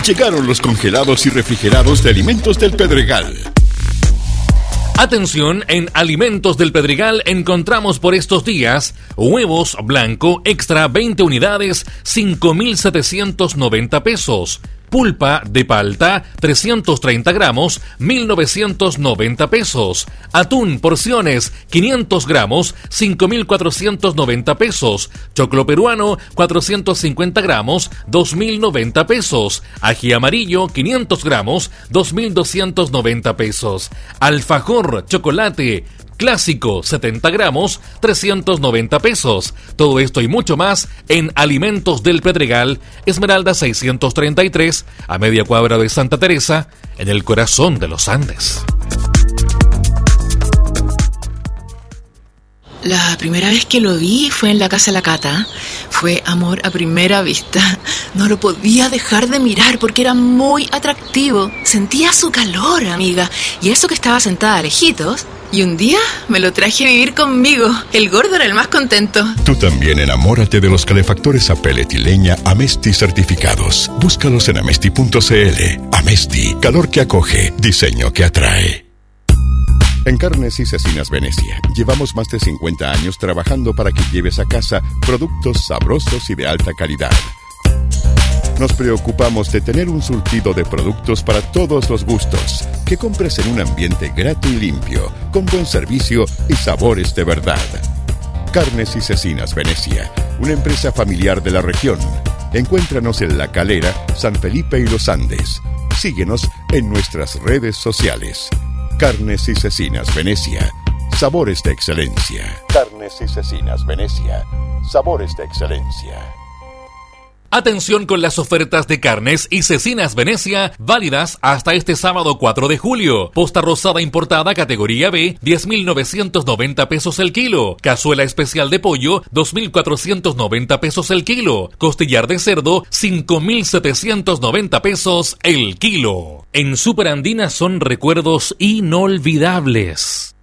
Llegaron los congelados y refrigerados de Alimentos del Pedregal. Atención, en Alimentos del Pedregal encontramos por estos días huevos blanco extra 20 unidades, 5.790 pesos. Pulpa de palta, 330 gramos, 1.990 pesos. Atún, porciones, 500 gramos, 5.490 pesos. Choclo peruano, 450 gramos, 2.090 pesos. Ají amarillo, 500 gramos, 2.290 pesos. Alfajor, chocolate clásico, 70 gramos, 390 pesos. Todo esto y mucho más en Alimentos del Pedregal, Esmeralda 633, a media cuadra de Santa Teresa, en el corazón de los Andes. La primera vez que lo vi fue en la casa de la Cata. Fue amor a primera vista. No lo podía dejar de mirar porque era muy atractivo. Sentía su calor, amiga. Y eso que estaba sentada lejitos. Y un día me lo traje a vivir conmigo. El gordo era el más contento. Tú también enamórate de los calefactores a pellet y leña Amesti certificados. Búscalos en amesti.cl. Amesti, calor que acoge, diseño que atrae. En Carnes y Cecinas Venecia, llevamos más de 50 años trabajando para que lleves a casa productos sabrosos y de alta calidad. Nos preocupamos de tener un surtido de productos para todos los gustos, que compres en un ambiente grato y limpio, con buen servicio y sabores de verdad. Carnes y Cecinas Venecia, una empresa familiar de la región. Encuéntranos en La Calera, San Felipe y Los Andes. Síguenos en nuestras redes sociales. Carnes y Cecinas Venecia, sabores de excelencia. Carnes y Cecinas Venecia, sabores de excelencia. Atención con las ofertas de Carnes y Cecinas Venecia, válidas hasta este sábado 4 de julio. Posta rosada importada categoría B, 10.990 pesos el kilo. Cazuela especial de pollo, 2.490 pesos el kilo. Costillar de cerdo, 5.790 pesos el kilo. En Superandina son recuerdos inolvidables.